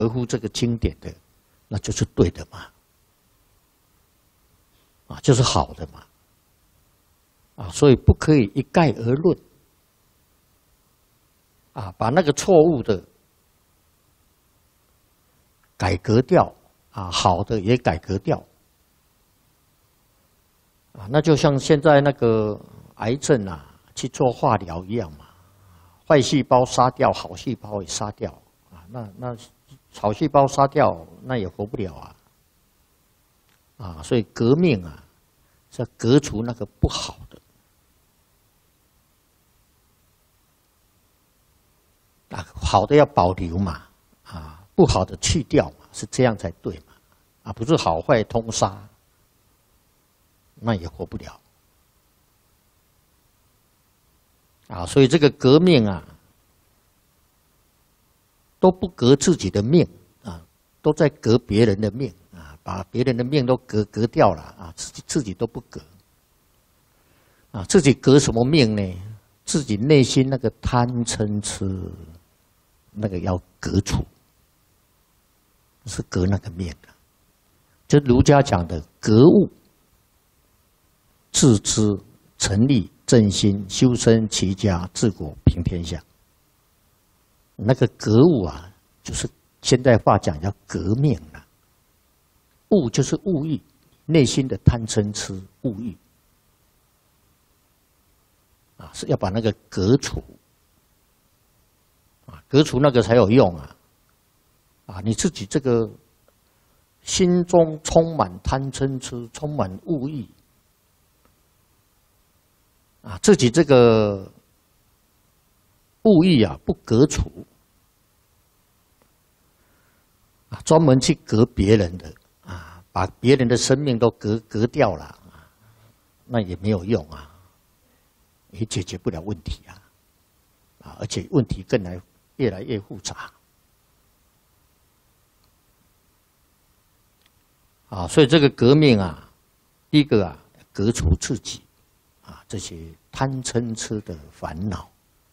合乎这个经典的，那就是对的嘛，啊，就是好的嘛，啊，所以不可以一概而论，啊，把那个错误的改革掉，啊，好的也改革掉，啊，那就像现在那个癌症啊，去做化疗一样嘛，坏细胞杀掉，好细胞也杀掉，啊，那好细胞杀掉，那也活不了啊，啊，所以革命啊，是要革除那个不好的，啊，好的要保留嘛，啊，不好的去掉嘛，是这样才对嘛，啊，不是好坏通杀，那也活不了。啊，所以这个革命啊，都不革自己的命啊，都在革别人的命啊，把别人的命都革掉了啊，自己都不革啊，自己革什么命呢？自己内心那个贪嗔痴，那个要革除，是革那个命的。就儒家讲的格物、致知、成立、正心、修身、齐家、治国、平天下。那个格物啊，就是现代话讲叫革命了。物就是物欲，内心的贪嗔痴物欲啊，是要把那个革除啊，革除那个才有用啊。啊，你自己这个心中充满贪嗔痴，充满物欲啊，自己这个物欲啊不革除啊，专门去革别人的啊，把别人的生命都革掉了，那也没有用啊，也解决不了问题啊，啊，而且问题越来越复杂啊，所以这个革命啊，第一个啊，革除自己啊这些贪嗔痴的烦恼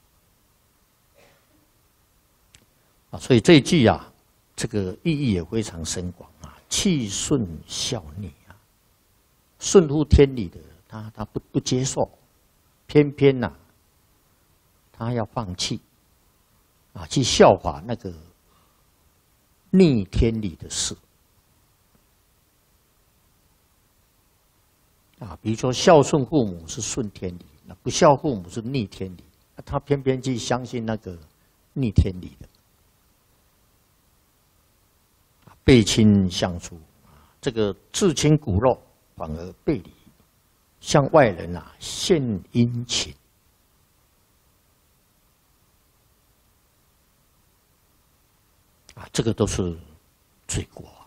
啊，所以这一句啊，这个意义也非常深广啊，气顺效逆啊，顺乎天理的他不接受，偏偏呐，他要放弃啊，去效法那个逆天理的事啊，比如说孝顺父母是顺天理，那不孝父母是逆天理，他偏偏去相信那个逆天理的。背亲相疏，这个至亲骨肉反而背离，向外人啊献殷勤啊，这个都是罪过。